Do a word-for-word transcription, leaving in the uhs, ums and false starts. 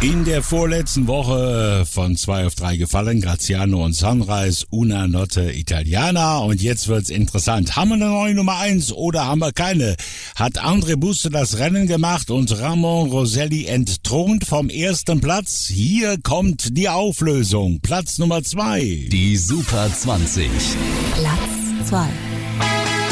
In der vorletzten Woche von zwei auf drei gefallen, Graziano und Sunrise, Una Notte Italiana. Und jetzt wird's interessant. Haben wir eine neue Nummer eins oder haben wir keine? Hat André Busse das Rennen gemacht und Ramon Roselli entthront vom ersten Platz? Hier kommt die Auflösung. Platz Nummer zwei. Die Super zwanzig. Platz zwei.